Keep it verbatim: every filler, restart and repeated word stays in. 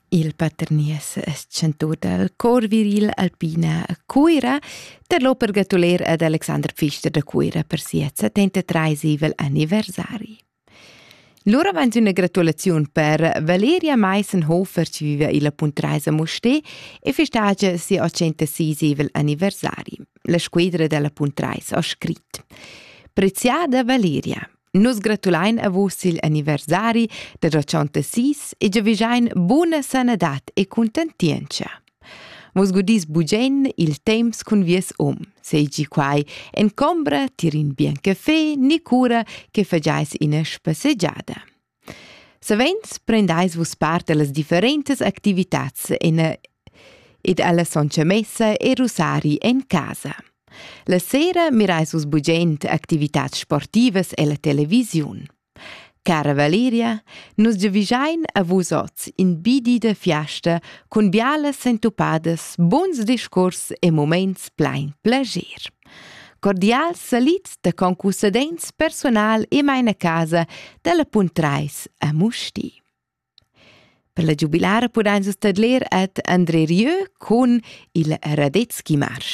Il paternies chantur del cor viril alpina Cuira, ter lo per gratuler ad Alexander Pfister de Cuira per siet settantatreisivel anniversari. Lura vans una gratulazione per Valeria Meisenhofer, ci vive illa puntreisa Musté, e festeggia si ottantasivel anniversari. La squadra della puntreisa ha scritto: Preziada Valeria, nus gratulain a vos il anniversari de ottantasis e giavisain buona sanadat e contentienza. Vos godis bugen il temps cun vies om, seigi quai en combra tirin bien caffè ni cura che fagiais ina spasseggiada. Savens prendais vos part alle differentes activitats ina, ed alla soncia messa e rosari en casa. La sera mirais vos bugent activitats sportivas e la televisiun. Cara Valeria, nus giavisain a vos oz in bidi de fiasta cun bialas sentupadas, bons discurs e moments plein plager. Cordial salits de concussadents personal e meina casa della puntrais a Musti. Per la giubilara podain sostadler ad André Rieu con il Radetzky Marsch.